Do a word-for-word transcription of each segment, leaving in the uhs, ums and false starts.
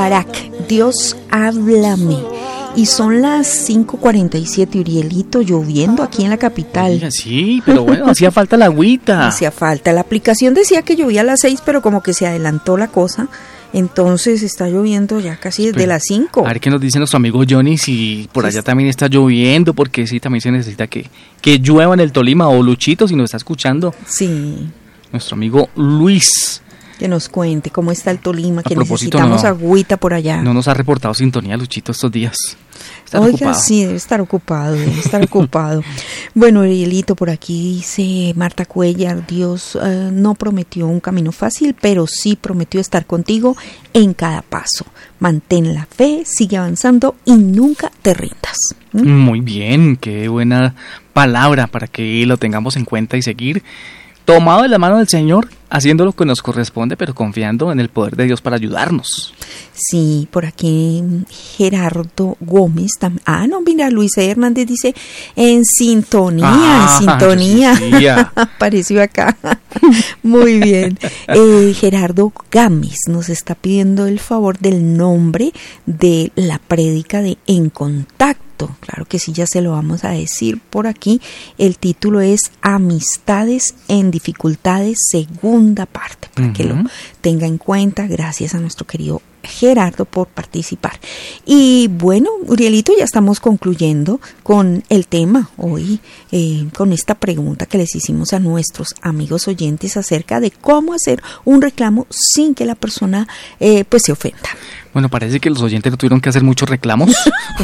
Barak, Dios háblame. Y son las cinco cuarenta y siete, Urielito, lloviendo aquí en la capital. Mira, sí, pero bueno, hacía falta la agüita. Hacía falta. La aplicación decía que llovía a las seis, pero como que se adelantó la cosa. Entonces está lloviendo ya casi desde pero, las cinco. A ver qué nos dice nuestro amigo Johnny, si por allá sí, también está lloviendo, porque sí, también se necesita que, que llueva en el Tolima. O Luchito, si nos está escuchando. Sí. Nuestro amigo Luis. Que nos cuente cómo está el Tolima, que necesitamos no, agüita por allá. No nos ha reportado sintonía, Luchito, estos días. Está Oiga, ocupado. Sí, debe estar ocupado, debe estar ocupado. Bueno, Arielito, por aquí dice Marta Cuellar, Dios uh, no prometió un camino fácil, pero sí prometió estar contigo en cada paso. Mantén la fe, sigue avanzando y nunca te rindas. ¿Mm? Muy bien, qué buena palabra para que lo tengamos en cuenta y seguir tomado de la mano del Señor, haciendo lo que nos corresponde, pero confiando en el poder de Dios para ayudarnos. Sí, por aquí Gerardo Gómez también. Ah, no, mira, Luis Hernández dice en sintonía, ah, en sintonía. Apareció acá. Muy bien. Eh, Gerardo Gámez nos está pidiendo el favor del nombre de la prédica de En Contacto. Claro que sí, ya se lo vamos a decir por aquí. El título es Amistades en Dificultades, segunda parte, para uh-huh. que lo tenga en cuenta. Gracias a nuestro querido Gerardo por participar. Y bueno, Urielito, ya estamos concluyendo con el tema hoy, eh, con esta pregunta que les hicimos a nuestros amigos oyentes acerca de cómo hacer un reclamo sin que la persona eh, pues se ofenda. Bueno, parece que los oyentes no tuvieron que hacer muchos reclamos.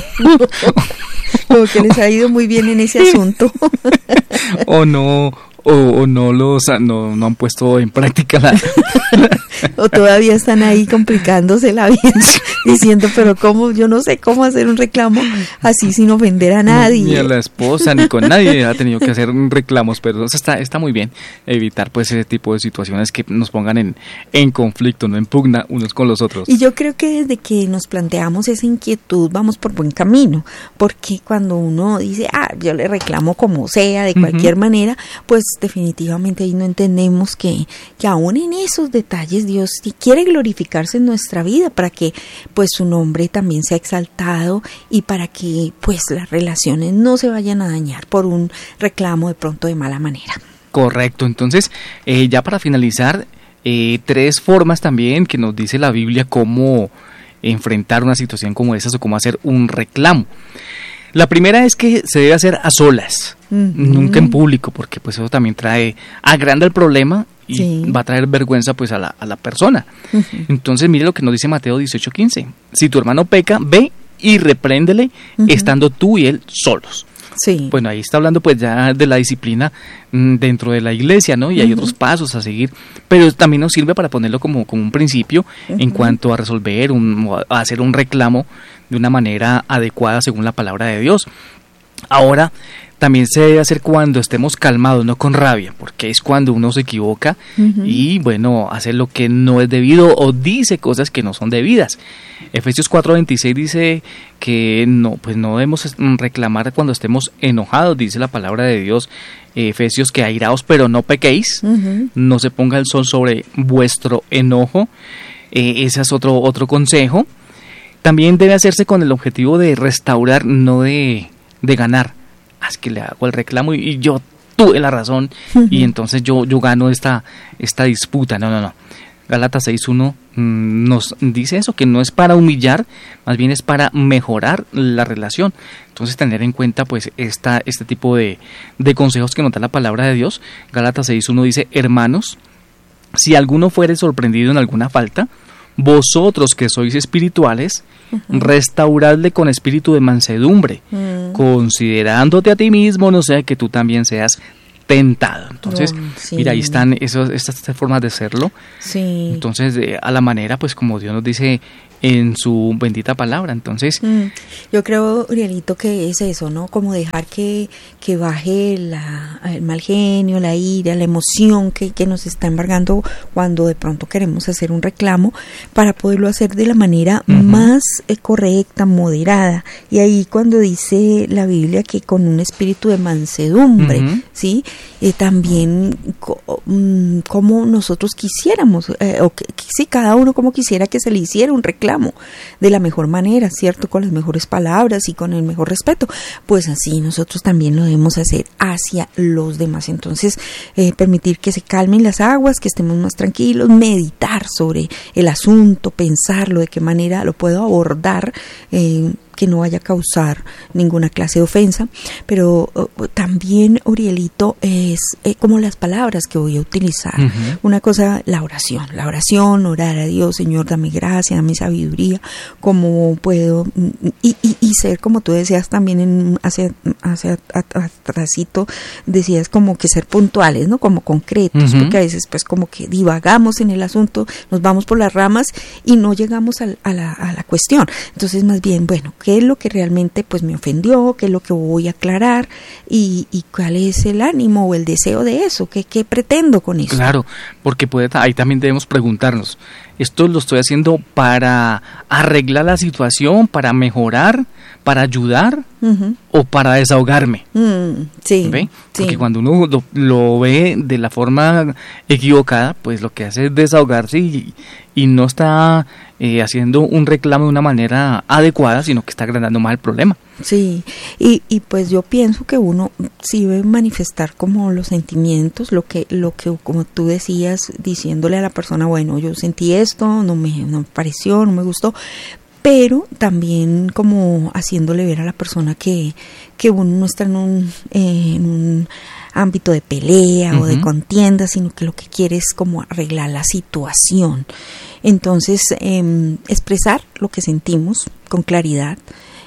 Como que les ha ido muy bien en ese asunto. O no, o, o no los no, no han puesto en práctica la... O todavía están ahí complicándose la vida, diciendo, pero cómo, yo no sé cómo hacer un reclamo así sin ofender a nadie. Ni a la esposa, ni con nadie ha tenido que hacer reclamos, pero está, está muy bien evitar pues ese tipo de situaciones que nos pongan en, en conflicto, no en pugna unos con los otros. Y yo creo que desde que nos planteamos esa inquietud vamos por buen camino, porque cuando uno dice, ah, yo le reclamo como sea, de cualquier uh-huh. manera, pues definitivamente ahí no entendemos que, que aún en esos detalles Dios quiere glorificarse en nuestra vida para que pues su nombre también sea exaltado y para que pues las relaciones no se vayan a dañar por un reclamo de pronto de mala manera. Correcto, entonces eh, ya para finalizar, eh, tres formas también que nos dice la Biblia cómo enfrentar una situación como esas o cómo hacer un reclamo. La primera es que se debe hacer a solas, uh-huh. nunca en público, porque pues eso también trae, agranda el problema y sí. va a traer vergüenza pues a la, a la persona. Uh-huh. Entonces mire lo que nos dice Mateo dieciocho quince. Si tu hermano peca, ve y repréndele uh-huh. estando tú y él solos. Sí. Bueno, ahí está hablando pues ya de la disciplina mmm, dentro de la iglesia, ¿no? Y hay uh-huh. otros pasos a seguir, pero también nos sirve para ponerlo como, como un principio uh-huh. en cuanto a resolver, un, a hacer un reclamo de una manera adecuada según la palabra de Dios. Ahora, también se debe hacer cuando estemos calmados, no con rabia, porque es cuando uno se equivoca uh-huh. y, bueno, hace lo que no es debido o dice cosas que no son debidas. Efesios cuatro veintiséis dice que no, pues no debemos reclamar cuando estemos enojados, dice la palabra de Dios. Efesios que airaos, pero no pequéis, uh-huh. no se ponga el sol sobre vuestro enojo. Eh, ese es otro, otro consejo. También debe hacerse con el objetivo de restaurar, no de, de ganar. Ah, es que le hago el reclamo y, y yo tuve la razón uh-huh. y entonces yo, yo gano esta, esta disputa. No, no, no. Gálatas seis uno mmm, nos dice eso, que no es para humillar, más bien es para mejorar la relación. Entonces tener en cuenta pues esta, este tipo de, de consejos que nos da la palabra de Dios. Gálatas seis uno dice, hermanos, si alguno fuere sorprendido en alguna falta, vosotros que sois espirituales, uh-huh. restauradle con espíritu de mansedumbre, uh-huh. considerándote a ti mismo, no sea que tú también seas tentado. Entonces, oh, sí. mira, ahí están esos, estas, estas formas de hacerlo. Sí. Entonces, eh, a la manera, pues como Dios nos dice en su bendita palabra. Entonces, mm, yo creo, Urielito, que es eso, ¿no? Como dejar que, que baje la, el mal genio, la ira, la emoción que, que nos está embargando cuando de pronto queremos hacer un reclamo, para poderlo hacer de la manera uh-huh. más eh, correcta, moderada. Y ahí cuando dice la Biblia que con un espíritu de mansedumbre, uh-huh. ¿sí? Eh, también co- um, como nosotros quisiéramos, eh, o que, que, sí, cada uno como quisiera que se le hiciera un reclamo, reclamo de la mejor manera, ¿cierto? Con las mejores palabras y con el mejor respeto. Pues así nosotros también lo debemos hacer hacia los demás. Entonces, eh, permitir que se calmen las aguas, que estemos más tranquilos, meditar sobre el asunto, pensarlo, de qué manera lo puedo abordar, eh, que no vaya a causar ninguna clase de ofensa, pero uh, también, Urielito, es eh, como las palabras que voy a utilizar. Uh-huh. Una cosa, la oración, la oración, orar a Dios, Señor, dame gracia, dame sabiduría, cómo puedo, y, y, y ser, como tú decías también en, hace, hace atrasito, decías como que ser puntuales, ¿no? Como concretos, uh-huh. porque a veces pues como que divagamos en el asunto, nos vamos por las ramas y no llegamos a, a, la, a la cuestión. Entonces, más bien, bueno, qué es lo que realmente pues me ofendió, qué es lo que voy a aclarar y, y cuál es el ánimo o el deseo de eso, qué, qué pretendo con eso. Claro, porque puede, ahí también debemos preguntarnos, ¿esto lo estoy haciendo para arreglar la situación, para mejorar, para ayudar uh-huh. o para desahogarme? Mm, sí, ¿ve? Porque sí. Cuando uno lo, lo ve de la forma equivocada, pues lo que hace es desahogarse y, y no está eh, haciendo un reclamo de una manera adecuada, sino que está agrandando más el problema. Sí, y, y pues yo pienso que uno sí debe manifestar como los sentimientos, lo que, lo que como tú decías, diciéndole a la persona, bueno, yo sentí esto, no me, no me pareció, no me gustó, pero también como haciéndole ver a la persona que, que uno no está en un, eh, en un ámbito de pelea uh-huh. o de contienda, sino que lo que quiere es como arreglar la situación. Entonces, eh, expresar lo que sentimos con claridad,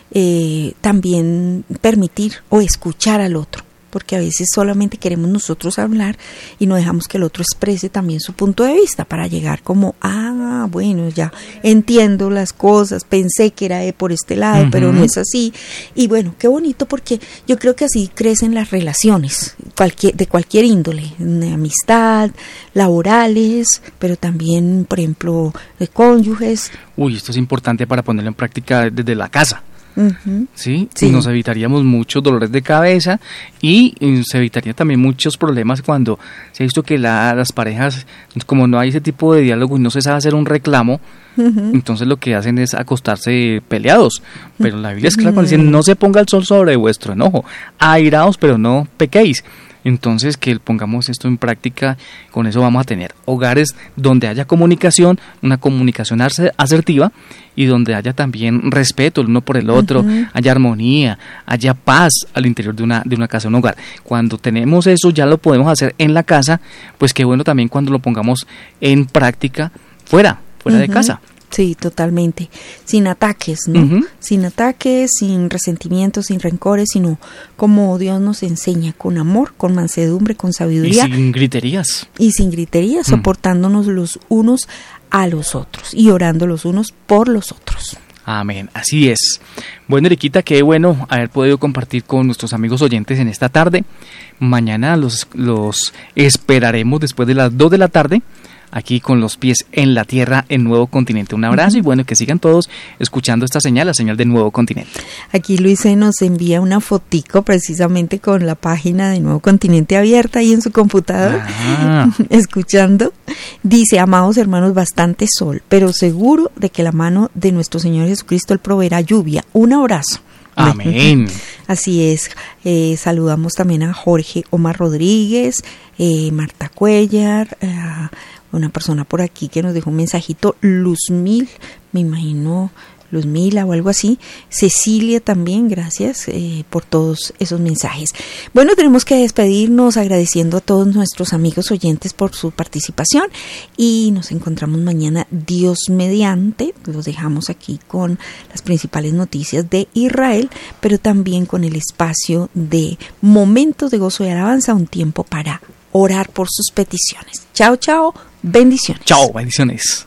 eh, también permitir o escuchar al otro, porque a veces solamente queremos nosotros hablar y no dejamos que el otro exprese también su punto de vista para llegar como, ah, bueno, ya entiendo las cosas, pensé que era por este lado, uh-huh. pero no es así. Y bueno, qué bonito, porque yo creo que así crecen las relaciones cualquier, de cualquier índole, de amistad, laborales, pero también, por ejemplo, de cónyuges. Uy, esto es importante para ponerlo en práctica desde la casa. Uh-huh. ¿Sí? Sí, nos evitaríamos muchos dolores de cabeza y, y se evitaría también muchos problemas cuando se ha visto que la, las parejas, como no hay ese tipo de diálogo y no se sabe hacer un reclamo, uh-huh. entonces lo que hacen es acostarse peleados. Pero la Biblia es clara cuando dice, no se ponga el sol sobre vuestro enojo, airaos pero no pequéis. Entonces, que pongamos esto en práctica, con eso vamos a tener hogares donde haya comunicación, una comunicación asertiva, y donde haya también respeto el uno por el otro, uh-huh. haya armonía, haya paz al interior de una, de una casa, un hogar. Cuando tenemos eso, ya lo podemos hacer en la casa, pues qué bueno también cuando lo pongamos en práctica fuera, fuera uh-huh. de casa. Sí, totalmente. Sin ataques, ¿no? Uh-huh. Sin ataques, sin resentimientos, sin rencores, sino como Dios nos enseña, con amor, con mansedumbre, con sabiduría. Y sin griterías. Y sin griterías, uh-huh. soportándonos los unos a los otros y orando los unos por los otros. Amén, así es. Bueno, Eriquita, qué bueno haber podido compartir con nuestros amigos oyentes en esta tarde. Mañana los, los esperaremos después de las dos de la tarde, aquí con los pies en la tierra en Nuevo Continente. Un abrazo uh-huh. y bueno, que sigan todos escuchando esta señal, la señal de Nuevo Continente. Aquí Luis se nos envía una fotico precisamente con la página de Nuevo Continente abierta ahí en su computador, ah. escuchando. Dice, amados hermanos, bastante sol, pero seguro de que la mano de nuestro Señor Jesucristo Él proveerá lluvia. Un abrazo. Amén. Así es. Eh, saludamos también a Jorge Omar Rodríguez, eh, Marta Cuellar, eh, una persona por aquí que nos dejó un mensajito, Luzmil, me imagino Luzmila o algo así, Cecilia también, gracias eh, por todos esos mensajes. Bueno, tenemos que despedirnos agradeciendo a todos nuestros amigos oyentes por su participación y nos encontramos mañana, Dios mediante. Los dejamos aquí con las principales noticias de Israel, pero también con el espacio de momentos de gozo y alabanza, un tiempo para orar por sus peticiones. Chao, chao, bendiciones. Chao, bendiciones.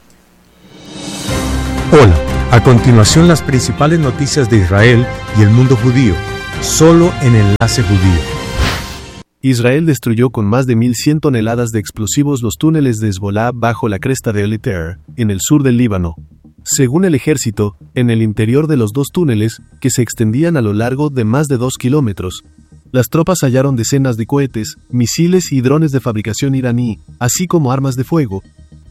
Hola, a continuación las principales noticias de Israel y el mundo judío, solo en Enlace Judío. Israel destruyó con más de mil cien toneladas de explosivos los túneles de Hezbolá bajo la cresta de El Eter, en el sur del Líbano. Según el ejército, en el interior de los dos túneles, que se extendían a lo largo de más de dos kilómetros, las tropas hallaron decenas de cohetes, misiles y drones de fabricación iraní, así como armas de fuego,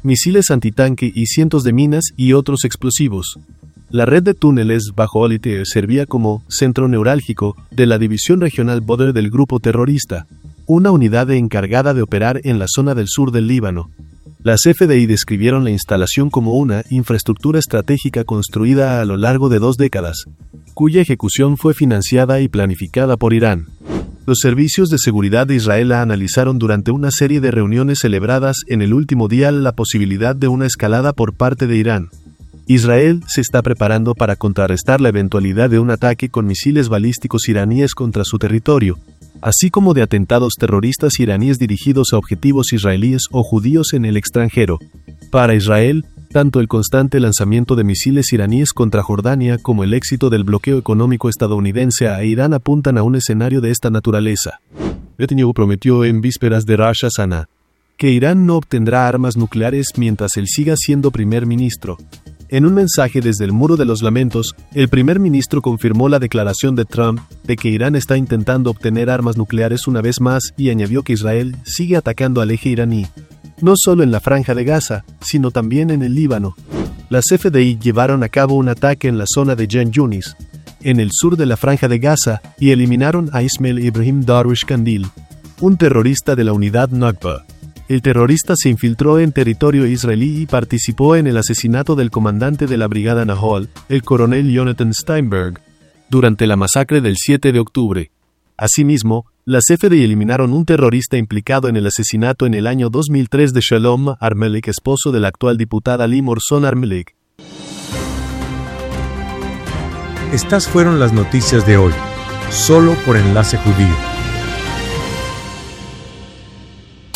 misiles antitanque y cientos de minas y otros explosivos. La red de túneles bajo Oliteir servía como centro neurálgico de la División Regional Badr del grupo terrorista, una unidad encargada de operar en la zona del sur del Líbano. Las F D I describieron la instalación como una infraestructura estratégica construida a lo largo de dos décadas, cuya ejecución fue financiada y planificada por Irán. Los servicios de seguridad de Israel analizaron durante una serie de reuniones celebradas en el último día la posibilidad de una escalada por parte de Irán. Israel se está preparando para contrarrestar la eventualidad de un ataque con misiles balísticos iraníes contra su territorio, así como de atentados terroristas iraníes dirigidos a objetivos israelíes o judíos en el extranjero. Para Israel, tanto el constante lanzamiento de misiles iraníes contra Jordania como el éxito del bloqueo económico estadounidense a Irán apuntan a un escenario de esta naturaleza. Netanyahu prometió en vísperas de Rosh Hashanah que Irán no obtendrá armas nucleares mientras él siga siendo primer ministro. En un mensaje desde el Muro de los Lamentos, el primer ministro confirmó la declaración de Trump de que Irán está intentando obtener armas nucleares una vez más y añadió que Israel sigue atacando al eje iraní, no solo en la Franja de Gaza, sino también en el Líbano. Las F D I llevaron a cabo un ataque en la zona de Jan Yunis, en el sur de la Franja de Gaza, y eliminaron a Ismail Ibrahim Darwish Kandil, un terrorista de la unidad Nakba. El terrorista se infiltró en territorio israelí y participó en el asesinato del comandante de la brigada Nahal, el coronel Jonathan Steinberg, durante la masacre del siete de octubre. Asimismo, las F D I eliminaron un terrorista implicado en el asesinato en el año dos mil tres de Shalom Armelik, esposo de la actual diputada Limor Son Armelik. Estas fueron las noticias de hoy, solo por Enlace Judío.